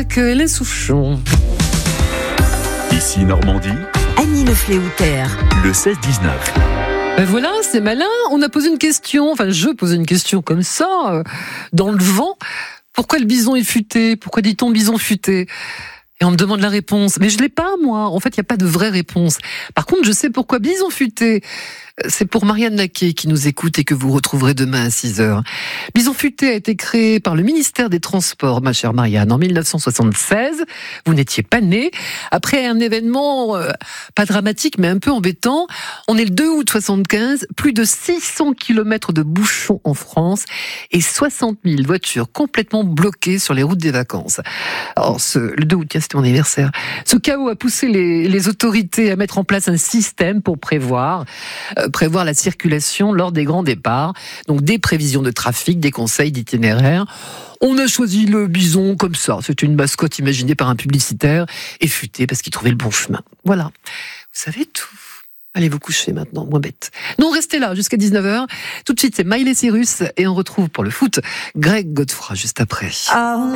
avec Hélène Souchon. Ici Normandie, Annie Lefléoutère. le 16-19. Ben voilà, c'est malin. On a posé une question, enfin je posais une question comme ça, dans le vent. Pourquoi le bison est futé ? Pourquoi dit-on bison futé ? Et on me demande la réponse. Mais je l'ai pas, moi. En fait, il n'y a pas de vraie réponse. Par contre, je sais pourquoi bison futé. C'est pour Marianne Naquet qui nous écoute et que vous retrouverez demain à 6h. Bison futé a été créé par le ministère des Transports, ma chère Marianne, en 1976. Vous n'étiez pas née. Après un événement pas dramatique, mais un peu embêtant, on est le 2 août 75, plus de 600 km de bouchons en France et 60 000 voitures complètement bloquées sur les routes des vacances. Alors, le 2 août, c'était mon anniversaire. Ce chaos a poussé les autorités à mettre en place un système pour prévoir la circulation lors des grands départs. Donc des prévisions de trafic, des conseils d'itinéraire. On a choisi le bison comme ça. C'est une mascotte imaginée par un publicitaire et futé parce qu'il trouvait le bon chemin. Voilà. Vous savez tout. Allez vous coucher maintenant, moins bête. Non, restez là jusqu'à 19h. Tout de suite, c'est Miley Cyrus et on retrouve pour le foot Greg Godefroy juste après.